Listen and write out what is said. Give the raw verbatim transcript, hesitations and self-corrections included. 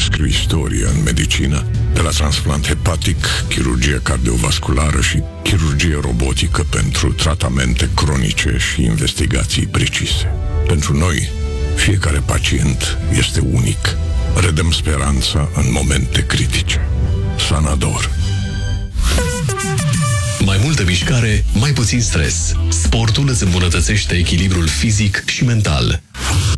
scriu istorie în medicină, de la transplant hepatic, chirurgie cardiovasculară și chirurgie robotică pentru tratamente cronice și investigații precise. Pentru noi, fiecare pacient este unic. Redăm speranța în momente critice. Sanador. Mai multă mișcare, mai puțin stres. Sportul îți îmbunătățește echilibrul fizic și mental.